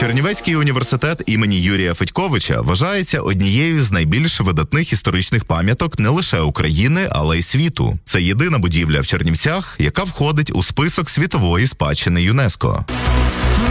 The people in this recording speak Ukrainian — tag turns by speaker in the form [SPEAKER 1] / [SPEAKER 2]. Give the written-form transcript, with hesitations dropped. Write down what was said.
[SPEAKER 1] Чернівецький університет імені Юрія Федьковича вважається однією з найбільш видатних історичних пам'яток не лише України, але й світу. Це єдина будівля в Чернівцях, яка входить у список світової спадщини ЮНЕСКО.